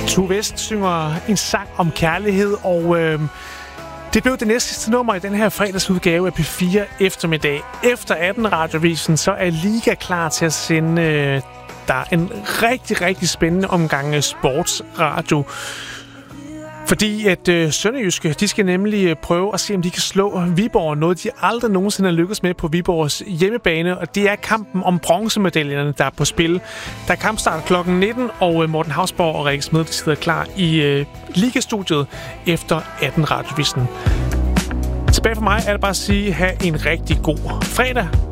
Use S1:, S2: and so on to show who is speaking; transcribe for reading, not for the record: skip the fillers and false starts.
S1: Tue West synger en sang om kærlighed, og det blev det næste nummer i den her fredagsudgave af P4 Eftermiddag. Efter 18 Radiovisen, så er Liga klar til at sende der en rigtig, rigtig spændende omgang sportsradio. Fordi at Sønderjyske, de skal nemlig prøve at se, om de kan slå Viborg. Noget, de aldrig nogensinde har lykkes med på Viborgs hjemmebane. Og det er kampen om bronzemedaljerne, der er på spil. Der er kampstart kl. 19, og Morten Hausborg og Rikke Smed, de sidder klar i Liga-studiet efter 18 Radiovisen. Tilbage for mig er det bare at sige, have en rigtig god fredag.